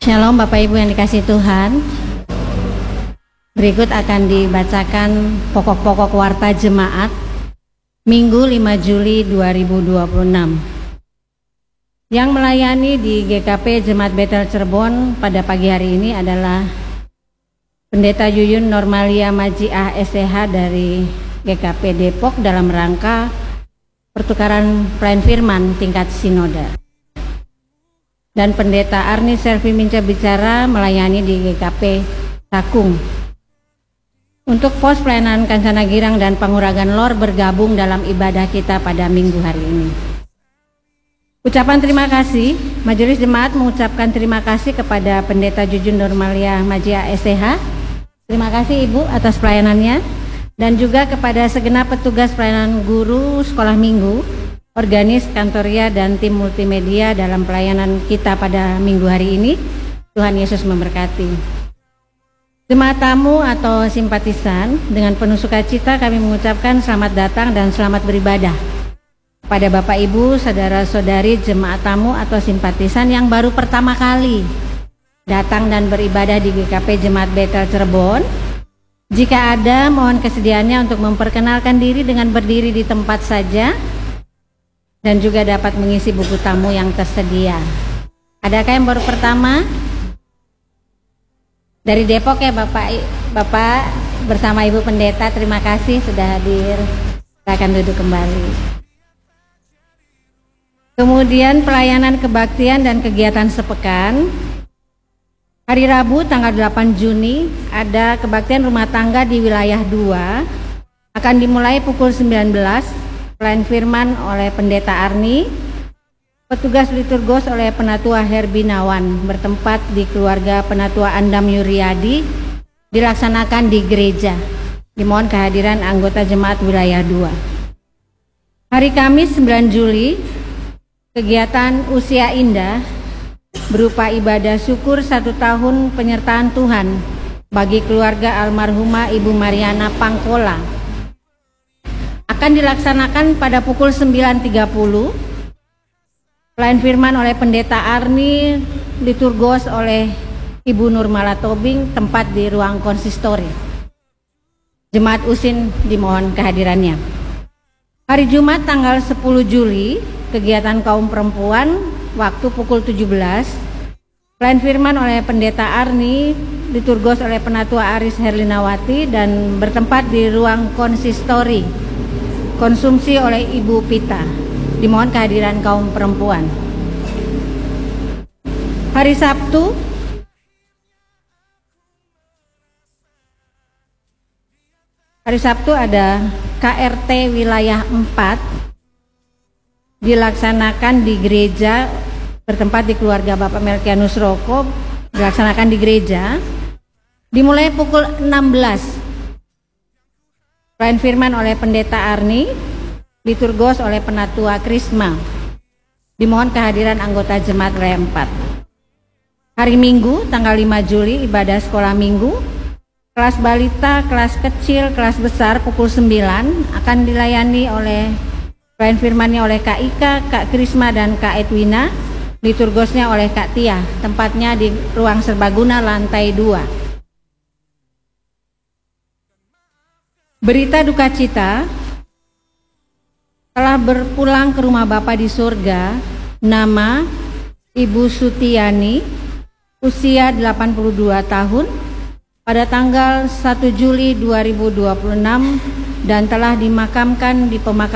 Shalom Bapak Ibu yang dikasihi Tuhan. Berikut akan dibacakan pokok-pokok warta jemaat Minggu 5 Juli 2026. Yang melayani di GKP Jemaat Betel Cirebon pada pagi hari ini adalah Pendeta Yuyun Normalia Majiah SCH dari GKP Depok dalam rangka pertukaran pelayan firman tingkat sinode. Dan Pendeta Arni Selvi Minca Bicara melayani di GKP Takung. Untuk pos pelayanan Kancana Girang dan Panguragan Lor bergabung dalam ibadah kita pada minggu hari ini. Ucapan terima kasih, Majelis Jemaat mengucapkan terima kasih kepada Pendeta Yuyun Normalia Majiah SCH. Terima kasih Ibu atas pelayanannya, dan juga kepada segenap petugas pelayanan guru sekolah minggu, organis, kantoria, dan tim multimedia dalam pelayanan kita pada minggu hari ini. Tuhan Yesus memberkati. Jemaat tamu atau simpatisan, dengan penuh sukacita kami mengucapkan selamat datang dan selamat beribadah kepada Bapak Ibu, saudara-saudari jemaat tamu atau simpatisan yang baru pertama kali datang dan beribadah di GKP Jemaat Betel Cirebon. Jika ada, mohon kesediaannya untuk memperkenalkan diri dengan berdiri di tempat saja, dan juga dapat mengisi buku tamu yang tersedia. Adakah yang baru pertama? Dari Depok ya Bapak bersama Ibu Pendeta, terima kasih sudah hadir. Silakan duduk kembali. Kemudian pelayanan kebaktian dan kegiatan sepekan. Hari Rabu tanggal 8 Juni ada kebaktian rumah tangga di wilayah 2. Akan dimulai pukul 19. Pelayan firman oleh Pendeta Arni, petugas liturgos oleh Penatua Herbinawan, bertempat di keluarga Penatua Andam Yuryadi, dilaksanakan di gereja. Dimohon kehadiran anggota jemaat wilayah 2. Hari Kamis 9 Juli, kegiatan Usia Indah berupa ibadah syukur 1 tahun penyertaan Tuhan bagi keluarga almarhumah Ibu Mariana Pangkola akan dilaksanakan pada pukul 9.30. Pelayan firman oleh Pendeta Arni, liturgos oleh Ibu Nurmala Tobing, tempat di ruang konsistori. Jemaat Usin dimohon kehadirannya. Hari Jumat tanggal 10 Juli, kegiatan kaum perempuan, waktu pukul 17. Pelayan firman oleh Pendeta Arni, liturgos oleh Penatua Aris Herlinawati, dan bertempat di ruang konsistori. Konsumsi oleh Ibu Pita. Dimohon kehadiran kaum perempuan. Hari Sabtu ada KRT wilayah 4 dilaksanakan di gereja, bertempat di keluarga Bapak Melkianus Roko, dilaksanakan di gereja, dimulai pukul 16. Pelayan firman oleh Pendeta Arni, liturgos oleh Penatua Krisma. Dimohon kehadiran anggota jemaat wilayah 4. Hari Minggu tanggal 5 Juli ibadah sekolah minggu, kelas balita, kelas kecil, kelas besar pukul 9 akan dilayani oleh pelayan firmannya oleh Kak Ika, Kak Krisma, dan Kak Edwina. Liturgosnya oleh Kak Tia, tempatnya di ruang serbaguna lantai 2. Berita duka cita, telah berpulang ke rumah Bapa di surga, nama Ibu Sutiani, usia 82 tahun, pada tanggal 1 Juli 2026, dan telah dimakamkan di pemakaman